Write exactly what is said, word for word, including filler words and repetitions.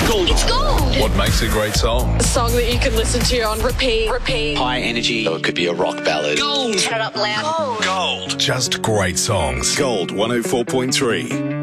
Gold. It's gold. What makes a great song? A song that you can listen to on repeat, repeat. High energy. So it could be a rock ballad. Gold. Turn it up loud. Gold. Just great songs. Gold one oh four point three.